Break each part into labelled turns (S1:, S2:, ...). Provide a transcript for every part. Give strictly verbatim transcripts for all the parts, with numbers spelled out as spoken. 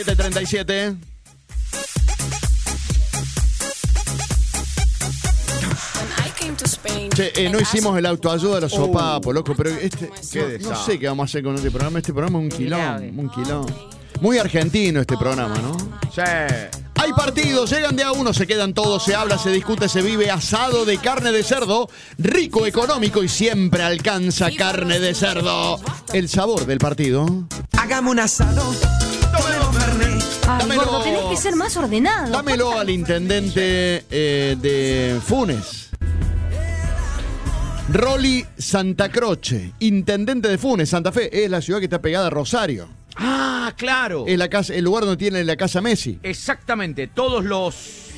S1: siete treinta y siete. Che, eh, no hicimos el autoayuda de los sopapos, loco, pero este, qué no, no sé qué vamos a hacer con este programa. Este programa es un quilón, un quilón. Muy argentino este programa, ¿no?
S2: Sí.
S1: Hay partidos, llegan de a uno, se quedan todos, se habla, se discute, se vive. Asado de carne de cerdo, rico, económico y siempre alcanza carne de cerdo. El sabor del partido.
S3: Hagamos un asado. Tomemos Fernet.
S4: Ay,
S1: Dámelo.
S4: gordo, tenés que ser más ordenado.
S1: Dámelo al intendente eh, de Funes. Rolly Santa Croce, intendente de Funes, Santa Fe. Es la ciudad que está pegada a Rosario.
S2: Ah, claro.
S1: Es la casa, el lugar donde tiene la casa Messi.
S2: Exactamente. Todos los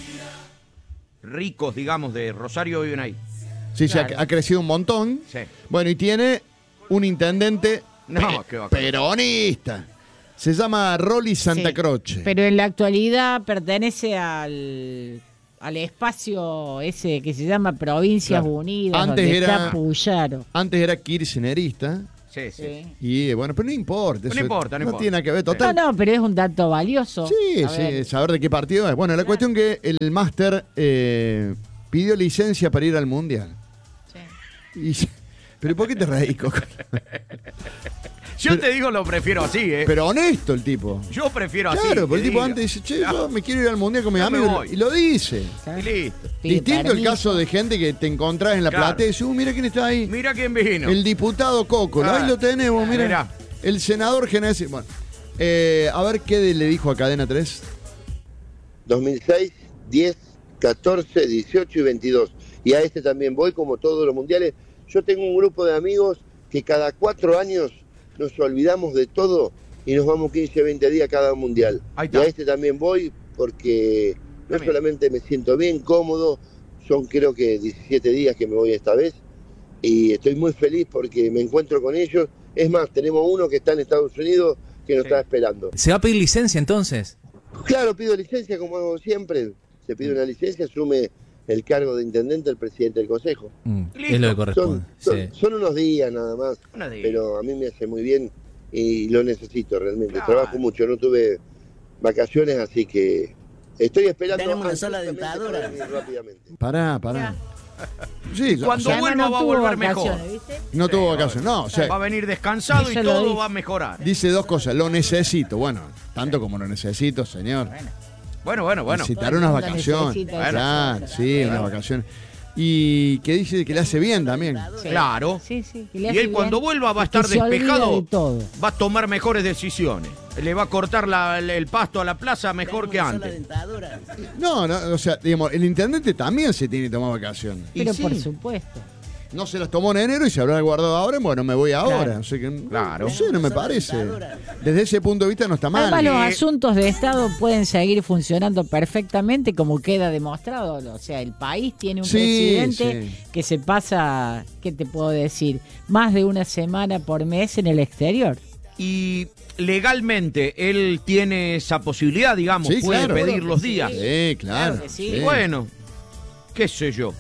S2: ricos, digamos, de Rosario viven ahí.
S1: Sí,
S2: Claro.
S1: sí, ha, ha crecido un montón.
S2: Sí.
S1: Bueno, y tiene un intendente
S2: No,
S1: pe-
S2: qué bacán.
S1: peronista. Se llama Rolly Santa
S5: Sí,
S1: Croce.
S5: Pero en la actualidad pertenece al, al espacio ese que se llama Provincias
S1: Claro.
S5: Unidas,
S1: Antes
S5: donde
S1: era-
S5: está Puyaro.
S1: Antes era kirchnerista.
S2: Sí, sí.
S5: Sí.
S1: Y eh, bueno, pero no importa.
S2: No
S1: eso
S2: importa, no importa.
S1: tiene nada que ver.
S2: Sí.
S5: No,
S1: Total.
S5: no, pero es un dato valioso.
S1: Sí,
S5: A
S1: sí,
S5: ver.
S1: saber de qué partido es. Bueno, la cuestión que el máster eh, pidió licencia para ir al Mundial.
S5: Sí.
S1: Y, pero ¿por qué te reís, Coco?
S2: Yo
S1: Pero-
S2: te digo, lo prefiero así, ¿eh?
S1: Pero honesto el tipo.
S2: Yo prefiero así.
S1: Claro, porque
S2: que
S1: el tipo
S2: diga.
S1: antes dice, che,
S2: Ya,
S1: yo me quiero ir al Mundial con mis
S2: Ya me
S1: amigos.
S2: voy.
S1: Y lo dice.
S2: y listo.
S5: Pide
S1: Distinto el
S5: permiso.
S1: caso de gente que te encontrás en la
S2: Claro.
S1: platea y dices, uh, mira quién está ahí.
S2: Mira quién vino.
S1: El diputado Coco.
S2: Ah.
S1: Ahí lo tenemos, mira.
S2: Mirá.
S1: El senador general. Bueno, eh, a ver qué de- le dijo a Cadena tres.
S6: dos mil seis, diez, catorce, dieciocho y veintidós. Y a este también voy, como todos los mundiales. Yo tengo un grupo de amigos que cada cuatro años nos olvidamos de todo y nos vamos quince, veinte días cada mundial.
S2: Ahí
S6: Y
S2: está.
S6: a este también voy porque no
S2: También.
S6: solamente me siento bien, cómodo, son creo que diecisiete días que me voy esta vez y estoy muy feliz porque me encuentro con ellos. Es más, tenemos uno que está en Estados Unidos que nos
S2: Sí.
S6: está esperando.
S7: ¿Se va a pedir licencia entonces?
S6: Claro, pido licencia como hago siempre. Se pide una licencia, asume el cargo de intendente el presidente del consejo.
S7: Mm,
S2: Listo.
S7: es lo que
S6: Son,
S7: corresponde.
S6: son,
S7: Sí.
S6: son unos días nada más,
S2: Unos días.
S6: pero a mí me hace muy bien y lo necesito realmente.
S2: Claro.
S6: Trabajo mucho, no tuve vacaciones, así que estoy esperando.
S8: Tenemos una sola
S6: ansiosamente
S8: dentadura.
S6: para venir rápidamente.
S1: Pará, pará. Sí,
S2: Cuando
S1: o sea,
S5: Además,
S2: vuelva
S5: no
S2: va a
S5: tuvo
S2: volver
S5: vacaciones,
S2: mejor.
S5: ¿viste?
S1: no
S2: Sí,
S1: tuvo
S2: va a
S1: vacaciones. No, o sea,
S2: Va a venir descansado y
S5: Eso lo
S2: todo
S5: dice.
S2: va a mejorar.
S1: dice dos cosas. Lo necesito. Bueno, tanto como lo necesito, señor.
S2: Bueno, bueno, bueno.
S1: Necesitar
S5: Todo el
S1: unas
S5: mundo
S1: vacaciones.
S5: necesita
S1: Claro,
S5: eso.
S1: sí, unas vacaciones. Y que dice que le hace bien también.
S2: Claro.
S5: Sí, sí. que le
S2: Y
S5: hace
S2: él cuando
S5: bien
S2: vuelva va a
S5: y que
S2: estar
S5: se olvida
S2: despejado.
S5: de todo.
S2: Va a tomar mejores decisiones. Le va a cortar la- el, el pasto a la plaza mejor que
S8: Tenemos una sola
S2: antes.
S8: dentadura.
S1: No, no, o sea, digamos, el intendente también se tiene que tomar vacaciones.
S2: Y
S5: Pero
S2: sí.
S5: por supuesto.
S1: No se las tomó en enero y se habrá guardado ahora, bueno, me voy ahora.
S5: Claro.
S1: O sea que,
S2: Claro.
S1: No sé, no me parece. Desde ese punto de vista no está mal.
S5: Además, los
S2: Eh,
S5: asuntos de Estado pueden seguir funcionando perfectamente como queda demostrado. O sea, el país tiene un
S1: Sí,
S5: presidente
S1: sí.
S5: que se pasa, ¿qué te puedo decir? Más de una semana por mes en el exterior.
S2: Y legalmente él tiene esa posibilidad, digamos,
S1: Sí,
S2: puede
S1: claro.
S2: pedir
S5: Claro
S2: los
S5: que
S2: días.
S1: Sí, claro.
S5: Claro que sí.
S1: sí.
S2: Bueno, qué sé yo.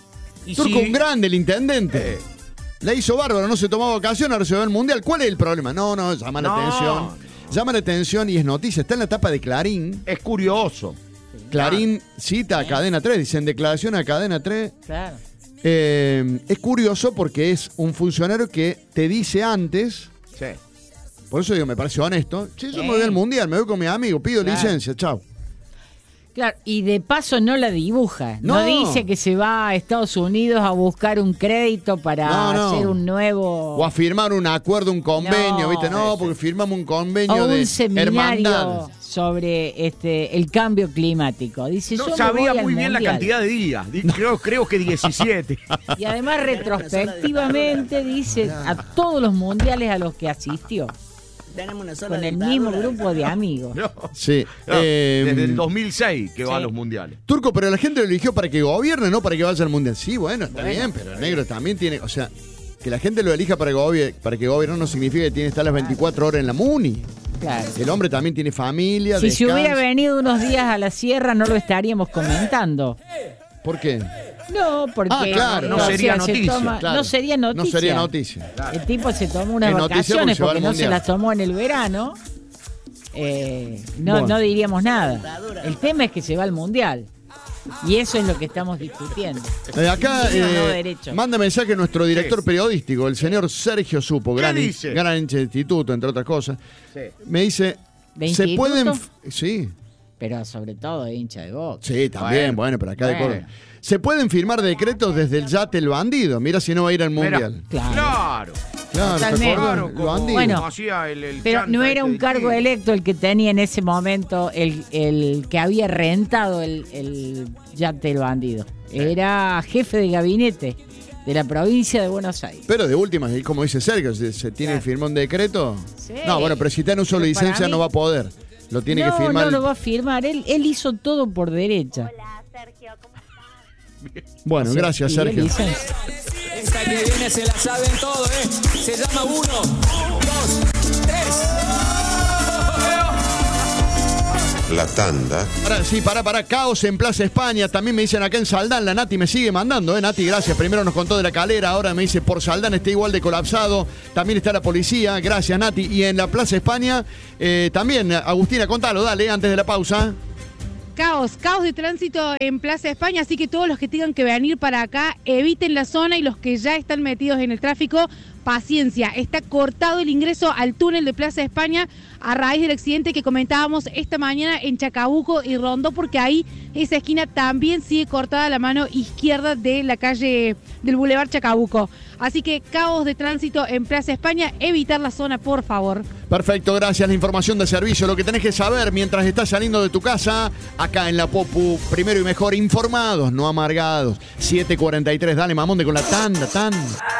S2: Y
S1: Turco,
S2: si-
S1: un grande, el intendente.
S2: Eh.
S1: La hizo bárbaro, no se tomó vacaciones, ahora se va al mundial. ¿Cuál es el problema? No, no, llama la
S2: No,
S1: atención.
S2: no.
S1: Llama la atención y es noticia. Está en la tapa de Clarín.
S2: Es curioso.
S1: Clarín cita a Cadena tres, dicen declaración a Cadena tres.
S5: Claro.
S1: Eh, es curioso porque es un funcionario que te dice antes,
S2: Sí.
S1: por eso digo, me parece honesto, che, yo
S5: Sí.
S1: me voy al mundial, me voy con mis amigos, pido
S5: Claro.
S1: licencia, chao.
S5: Claro, y de paso no la dibuja. No.
S1: No.
S5: dice que se va a Estados Unidos a buscar un crédito para
S1: No, no.
S5: hacer un nuevo...
S1: O a firmar un acuerdo, un convenio,
S5: No,
S1: ¿viste? No,
S2: sí,
S1: porque firmamos un convenio
S5: o
S1: de
S5: un seminario
S1: hermandad.
S5: sobre este el cambio climático. Dice, yo
S2: No
S5: me
S2: sabía
S5: voy al
S2: muy bien la
S5: mundial.
S2: cantidad de días. Di- Creo, creo que diecisiete.
S5: Y además retrospectivamente dice a todos los mundiales a los que asistió,
S8: Tenemos una sola
S5: con el
S8: dentadura.
S5: mismo grupo de amigos.
S2: No,
S1: Sí.
S2: no,
S1: eh,
S2: desde el dos mil seis que va a
S5: sí.
S2: los mundiales.
S1: Turco, pero la gente lo eligió para que gobierne, no para que vaya al mundial. Sí, bueno, está bien, pero el negro también tiene, o sea, que la gente lo elija para que gobierne, para que gobierne no significa que tiene que estar las veinticuatro horas en la MUNI.
S5: Claro.
S1: El hombre también tiene familia,
S5: Si se
S1: descansa.
S5: hubiera venido unos días a la sierra no lo estaríamos comentando.
S1: ¿Por qué?
S5: No, porque
S1: Ah, claro,
S2: no
S5: o sea,
S2: sería
S5: se
S2: noticia,
S5: toma-
S1: claro.
S5: no sería noticia.
S1: No sería noticia.
S5: El tipo se tomó unas
S1: Es noticia
S5: vacaciones
S1: porque se va
S5: porque
S1: al
S5: no se
S1: mundial.
S5: las tomó en el verano. eh, no,
S1: Bueno.
S5: no diríamos nada. El tema es que se va al Mundial. Y eso es lo que estamos discutiendo.
S1: Eh, acá
S5: Sí, no, no,
S1: eh,
S5: derecho.
S1: manda mensaje nuestro director
S2: Sí.
S1: periodístico, el señor Sergio Supo,
S2: ¿Qué
S1: gran,
S2: dice?
S1: gran hincha de instituto, entre otras cosas.
S2: Sí.
S1: Me dice,
S5: ¿De
S1: ¿se
S5: instituto?
S1: pueden...? f- Sí,
S5: Pero sobre todo de hincha de Boca.
S1: sí, también, bueno,
S2: Bueno,
S1: pero acá de
S5: bueno.
S1: Córdoba. ¿Se pueden firmar decretos desde el yate el bandido? Mira si no va a ir al
S2: Mira,
S1: Mundial.
S5: Claro.
S2: Claro.
S1: Claro, ¿te
S5: Totalmente.
S1: acordás?
S2: Claro,
S1: El
S2: como,
S1: bandido.
S5: Bueno,
S2: como hacía el, el
S5: Pero
S2: chanta
S5: no
S2: este
S5: era un
S2: del
S5: cargo
S2: Tigre.
S5: electo el que tenía en ese momento el, el que había rentado el, el yate del bandido. Era jefe de gabinete de la provincia de Buenos Aires.
S1: Pero de última, y como dice Sergio, se, se tiene que firmar un decreto.
S5: Sí.
S1: No, bueno, pero si está en uso de
S5: Pero para
S1: licencia
S5: mí-
S1: no va a poder. Lo tiene
S5: no,
S1: que firmar.
S5: no lo
S1: el-
S5: va a firmar. Él, él hizo todo por derecha.
S1: Bueno,
S5: O sea,
S1: gracias,
S5: pidió
S1: Sergio.
S5: licencia.
S8: Esta que viene se la saben todo, ¿eh? Se llama uno, dos, tres.
S9: La tanda.
S1: Pará, sí, pará, pará. Caos en Plaza España. También me dicen acá en Saldán. La Nati me sigue mandando, ¿eh? Nati, gracias. Primero nos contó de la Calera. Ahora me dice por Saldán está igual de colapsado. También está la policía. Gracias, Nati. Y en la Plaza España eh, también. Agustina, contalo, dale, antes de la pausa.
S10: Caos, caos de tránsito en Plaza España, así que todos los que tengan que venir para acá, eviten la zona y los que ya están metidos en el tráfico, paciencia. Está cortado el ingreso al túnel de Plaza España a raíz del accidente que comentábamos esta mañana en Chacabuco y Rondó, porque ahí esa esquina también sigue cortada la mano izquierda de la calle del Boulevard Chacabuco. Así que caos de tránsito en Plaza España, evitar la zona, por favor.
S1: Perfecto, gracias. La información de servicio, lo que tenés que saber mientras estás saliendo de tu casa, acá en la Popu, primero y mejor, informados, no amargados. siete cuarenta y tres, dale, Mamonde, con la tanda, tanda.